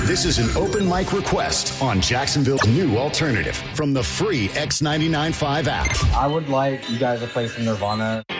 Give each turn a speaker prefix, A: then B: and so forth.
A: This is an open mic request on Jacksonville's new alternative from the free X99.5 app.
B: I would like you guys to play some Nirvana.